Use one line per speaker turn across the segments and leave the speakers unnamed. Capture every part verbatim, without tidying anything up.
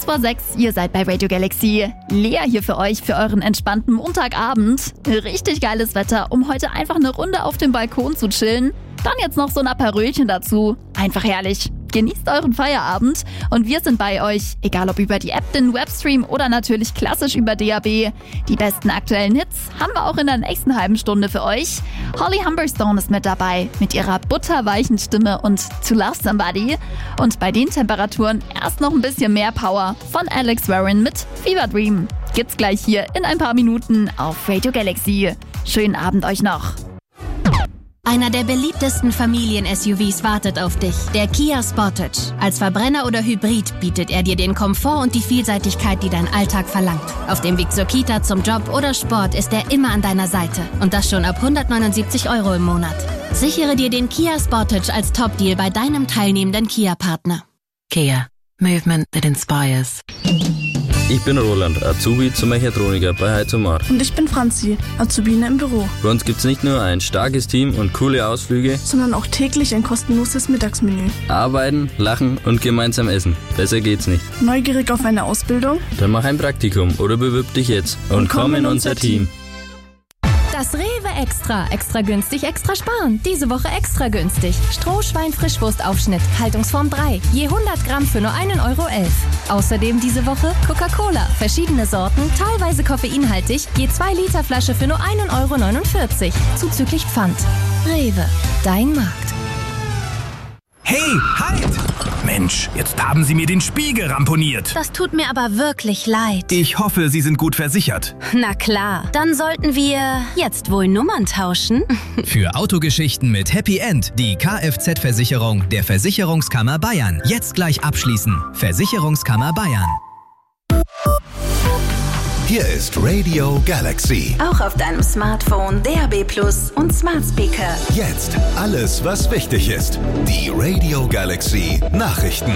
vor sechs, ihr seid bei Radio Galaxy. Lea hier für euch für euren entspannten Montagabend. Richtig geiles Wetter, um heute einfach eine Runde auf dem Balkon zu chillen. Dann jetzt noch so ein Aperölchen dazu. Einfach herrlich. Genießt euren Feierabend und wir sind bei euch, egal ob über die App, den Webstream oder natürlich klassisch über D A B. Die besten aktuellen Hits haben wir auch in der nächsten halben Stunde für euch. Holly Humberstone ist mit dabei, mit ihrer butterweichen Stimme und To Love Somebody. Und bei den Temperaturen erst noch ein bisschen mehr Power von Alex Warren mit Fever Dream. Gibt's gleich hier in ein paar Minuten auf Radio Galaxy. Schönen Abend euch noch.
Einer der beliebtesten Familien-S U Vs wartet auf dich, der Kia Sportage. Als Verbrenner oder Hybrid bietet er dir den Komfort und die Vielseitigkeit, die dein Alltag verlangt. Auf dem Weg zur Kita, zum Job oder Sport ist er immer an deiner Seite. Und das schon ab hundertneunundsiebzig Euro im Monat. Sichere dir den Kia Sportage als Top-Deal bei deinem teilnehmenden Kia-Partner.
Kia. Movement that inspires.
Ich bin Roland, Azubi zum Mechatroniker bei Heizomar.
Und ich bin Franzi, Azubine im Büro.
Bei uns gibt's nicht nur ein starkes Team und coole Ausflüge,
sondern auch täglich ein kostenloses Mittagsmenü.
Arbeiten, lachen und gemeinsam essen. Besser geht's nicht.
Neugierig auf eine Ausbildung?
Dann mach ein Praktikum oder bewirb dich jetzt und, und komm in unser Team.
Das Rewe Extra. Extra günstig, extra sparen. Diese Woche extra günstig. Strohschwein-Frischwurstaufschnitt, Haltungsform drei. Je hundert Gramm für nur einen Euro elf. Außerdem diese Woche Coca-Cola. Verschiedene Sorten, teilweise koffeinhaltig. Je zwei Liter Flasche für nur einen Euro neunundvierzig. Zuzüglich Pfand. Rewe. Dein Markt.
Hey, halt! Mensch, jetzt haben Sie mir den Spiegel ramponiert.
Das tut mir aber wirklich leid.
Ich hoffe, Sie sind gut versichert.
Na klar, dann sollten wir jetzt wohl Nummern tauschen.
Für Autogeschichten mit Happy End die Kfz-Versicherung der Versicherungskammer Bayern. Jetzt gleich abschließen. Versicherungskammer Bayern.
Hier ist Radio Galaxy.
Auch auf deinem Smartphone, D A B Plus und Smart Speaker.
Jetzt alles, was wichtig ist. Die Radio Galaxy Nachrichten.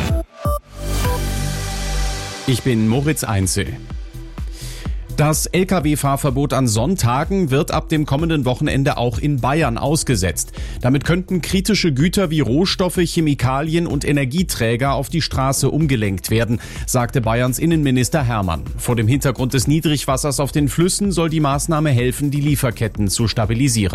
Ich bin Moritz Einzel. Das L K W-Fahrverbot an Sonntagen wird ab dem kommenden Wochenende auch in Bayern ausgesetzt. Damit könnten kritische Güter wie Rohstoffe, Chemikalien und Energieträger auf die Straße umgelenkt werden, sagte Bayerns Innenminister Hermann. Vor dem Hintergrund des Niedrigwassers auf den Flüssen soll die Maßnahme helfen, die Lieferketten zu stabilisieren.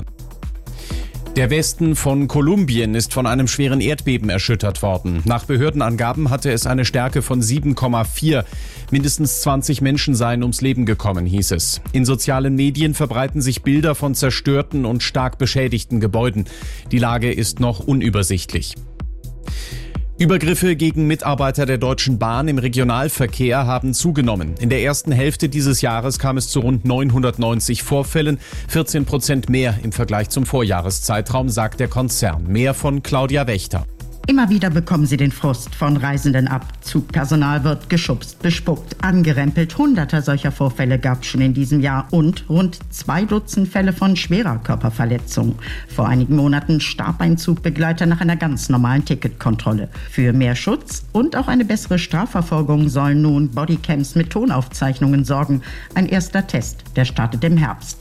Der Westen von Kolumbien ist von einem schweren Erdbeben erschüttert worden. Nach Behördenangaben hatte es eine Stärke von sieben Komma vier. Mindestens zwanzig Menschen seien ums Leben gekommen, hieß es. In sozialen Medien verbreiten sich Bilder von zerstörten und stark beschädigten Gebäuden. Die Lage ist noch unübersichtlich. Übergriffe gegen Mitarbeiter der Deutschen Bahn im Regionalverkehr haben zugenommen. In der ersten Hälfte dieses Jahres kam es zu rund neunhundertneunzig Vorfällen, vierzehn Prozent mehr im Vergleich zum Vorjahreszeitraum, sagt der Konzern. Mehr von Claudia Wächter.
Immer wieder bekommen sie den Frust von Reisenden ab. Zugpersonal wird geschubst, bespuckt, angerempelt. Hunderte solcher Vorfälle gab es schon in diesem Jahr und rund zwei Dutzend Fälle von schwerer Körperverletzung. Vor einigen Monaten starb ein Zugbegleiter nach einer ganz normalen Ticketkontrolle. Für mehr Schutz und auch eine bessere Strafverfolgung sollen nun Bodycams mit Tonaufzeichnungen sorgen. Ein erster Test, der startet im Herbst.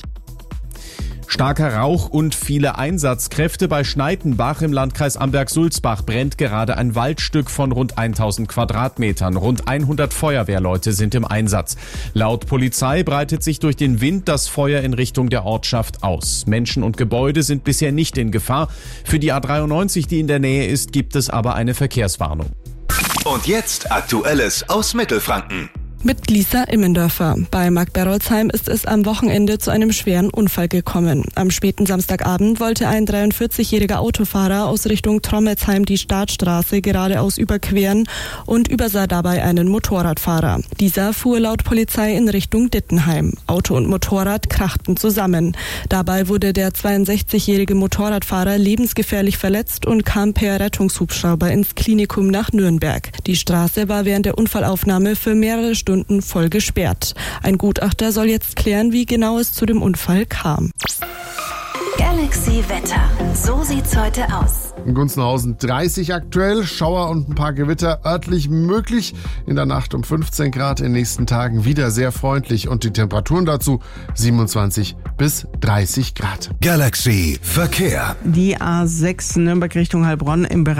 Starker Rauch und viele Einsatzkräfte. Bei Schneidenbach im Landkreis Amberg-Sulzbach brennt gerade ein Waldstück von rund tausend Quadratmetern. Rund hundert Feuerwehrleute sind im Einsatz. Laut Polizei breitet sich durch den Wind das Feuer in Richtung der Ortschaft aus. Menschen und Gebäude sind bisher nicht in Gefahr. Für die A dreiundneunzig, die in der Nähe ist, gibt es aber eine Verkehrswarnung.
Und jetzt Aktuelles aus Mittelfranken.
Mit Lisa Immendörfer. Bei Marktberolzheim ist es am Wochenende zu einem schweren Unfall gekommen. Am späten Samstagabend wollte ein dreiundvierzigjähriger Autofahrer aus Richtung Trommelsheim die Startstraße geradeaus überqueren und übersah dabei einen Motorradfahrer. Dieser fuhr laut Polizei in Richtung Dittenheim. Auto und Motorrad krachten zusammen. Dabei wurde der zweiundsechzigjährige Motorradfahrer lebensgefährlich verletzt und kam per Rettungshubschrauber ins Klinikum nach Nürnberg. Die Straße war während der Unfallaufnahme für mehrere Stunden voll gesperrt. Ein Gutachter soll jetzt klären, wie genau es zu dem Unfall kam.
Galaxy Wetter. So sieht's heute aus.
In Gunzenhausen dreißig aktuell, Schauer und ein paar Gewitter örtlich möglich. In der Nacht um fünfzehn Grad, in den nächsten Tagen wieder sehr freundlich und die Temperaturen dazu siebenundzwanzig bis dreißig Grad.
Galaxy Verkehr.
Die A sechs Nürnberg Richtung Heilbronn im Bereich